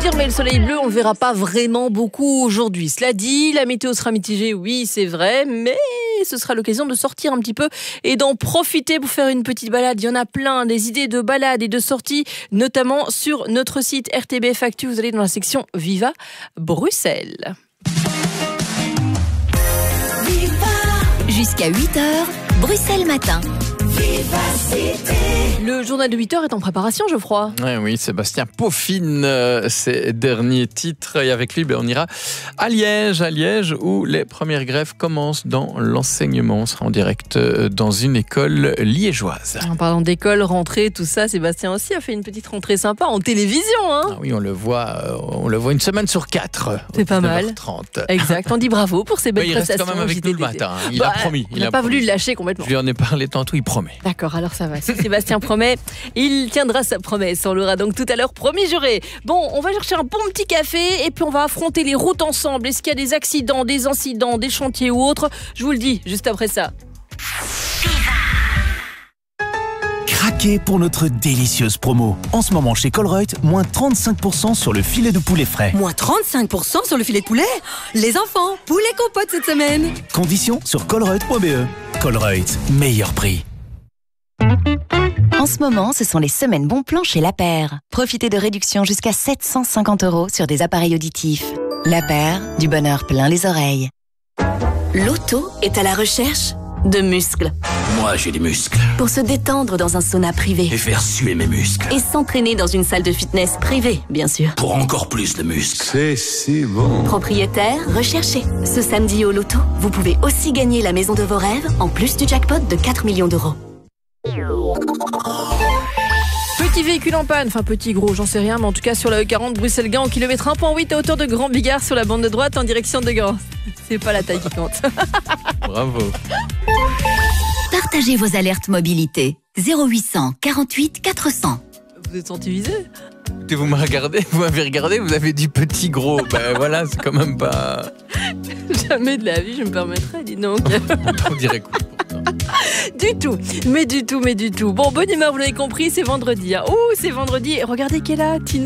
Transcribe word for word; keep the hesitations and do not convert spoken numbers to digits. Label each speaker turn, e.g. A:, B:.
A: dire, mais le soleil bleu, on ne le verra pas vraiment beaucoup aujourd'hui. Cela dit, la météo sera mitigée, oui, c'est vrai, mais ce sera l'occasion de sortir un petit peu et d'en profiter pour faire une petite balade. Il y en a plein, des idées de balades et de sorties, notamment sur notre site R T B F Actu. Vous allez dans la section Viva Bruxelles.
B: Jusqu'à huit heures, Bruxelles Matin.
A: Le journal de huit heures est en préparation, Geoffroy.
C: Ouais, oui, Sébastien peaufine euh, ses derniers titres et avec lui, ben, on ira à Liège, à Liège où les premières grèves commencent dans l'enseignement. On sera en direct euh, dans une école liégeoise.
A: En parlant d'école, rentrée, tout ça, Sébastien aussi a fait une petite rentrée sympa en télévision. Hein
C: Ah oui, on le voit, euh, on le voit une semaine sur quatre.
A: C'est pas mal.
C: neuf heures trente.
A: Exact, on dit bravo pour ces belles
C: Mais il reste
A: prestations.
C: quand même avec nous le matin. Hein. Il
A: bah,
C: a promis.
A: Il n'a pas voulu le lâcher complètement.
C: Je lui en ai parlé tantôt, il promet.
A: D'accord, alors ça va. Si Sébastien promet, il tiendra sa promesse. On l'aura donc tout à l'heure promis juré. Bon, on va chercher un bon petit café et puis on va affronter les routes ensemble. Est-ce qu'il y a des accidents, des incidents, des chantiers ou autres? Je vous le dis juste après ça.
D: Craquez pour notre délicieuse promo. En ce moment chez Colruyt, moins trente-cinq pour cent sur le filet de poulet frais.
E: Moins trente-cinq pour cent sur le filet de poulet? Les enfants, poulet compote cette semaine.
D: Conditions sur colruyt point b e. Colruyt, meilleur prix.
B: En ce moment, ce sont les semaines bons plans chez La Paire. Profitez de réductions jusqu'à sept cent cinquante euros sur des appareils auditifs. La Paire, du bonheur plein les oreilles.
E: L'auto est à la recherche de muscles.
F: Moi, j'ai des muscles.
E: Pour se détendre dans un sauna privé.
F: Et faire suer mes muscles.
E: Et s'entraîner dans une salle de fitness privée, bien sûr.
F: Pour encore plus de muscles.
G: C'est si bon.
E: Propriétaire, recherché. Ce samedi au loto, vous pouvez aussi gagner la maison de vos rêves, en plus du jackpot de quatre millions d'euros.
A: Petit véhicule en panne, enfin petit gros, j'en sais rien, mais en tout cas sur la E quarante Bruxelles-Gand, au kilomètre un virgule huit à hauteur de Grand Bigard sur la bande de droite en direction de Gand. C'est pas la taille qui compte.
C: Bravo.
B: Partagez vos alertes mobilité. zéro huit cent quarante-huit quatre cents.
A: Vous êtes senti visé?
C: Écoutez, vous m'avez regardé, vous m'avez regardé, vous avez dit petit gros. Ben voilà, c'est quand même pas.
A: Jamais de la vie, je me permettrais, dis donc.
C: On dirait quoi?
A: Du tout, mais du tout, mais du tout. Bon, bonne humeur, vous l'avez compris, c'est vendredi. Hein. Oh, c'est vendredi. Et regardez qu'elle a, Tina.